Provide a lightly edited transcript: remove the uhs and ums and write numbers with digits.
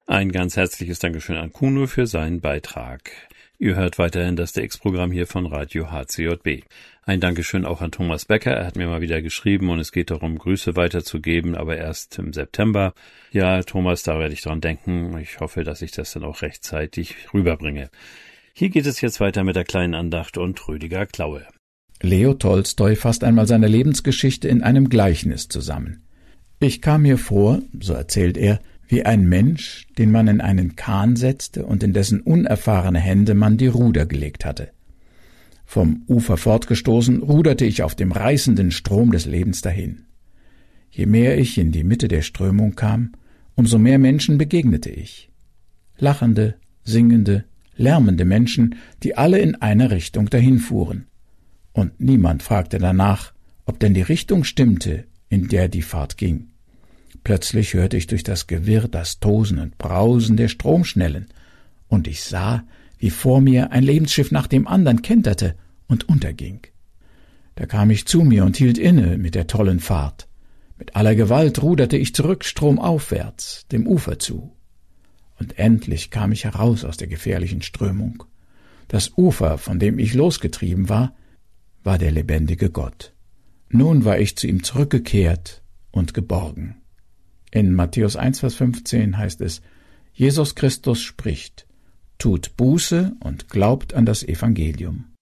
Ein ganz herzliches Dankeschön an Kuno für seinen Beitrag. Ihr hört weiterhin das DX-Programm hier von Radio HCJB. Ein Dankeschön auch an Thomas Becker. Er hat mir mal wieder geschrieben und es geht darum, Grüße weiterzugeben, aber erst im September. Ja, Thomas, da werde ich dran denken. Ich hoffe, dass ich das dann auch rechtzeitig rüberbringe. Hier geht es jetzt weiter mit der kleinen Andacht und Rüdiger Klaue. Leo Tolstoi fasst einmal seine Lebensgeschichte in einem Gleichnis zusammen. Ich kam mir vor, so erzählt er, wie ein Mensch, den man in einen Kahn setzte und in dessen unerfahrene Hände man die Ruder gelegt hatte. Vom Ufer fortgestoßen, ruderte ich auf dem reißenden Strom des Lebens dahin. Je mehr ich in die Mitte der Strömung kam, umso mehr Menschen begegnete ich. Lachende, singende, lärmende Menschen, die alle in eine Richtung dahinfuhren. Und niemand fragte danach, ob denn die Richtung stimmte, in der die Fahrt ging. Plötzlich hörte ich durch das Gewirr das Tosen und Brausen der Stromschnellen, und ich sah, wie vor mir ein Lebensschiff nach dem anderen kenterte und unterging. Da kam ich zu mir und hielt inne mit der tollen Fahrt. Mit aller Gewalt ruderte ich zurück stromaufwärts, dem Ufer zu. Und endlich kam ich heraus aus der gefährlichen Strömung. Das Ufer, von dem ich losgetrieben war der lebendige Gott. Nun war ich zu ihm zurückgekehrt und geborgen. In Matthäus 1, Vers 15 heißt es, Jesus Christus spricht, tut Buße und glaubt an das Evangelium.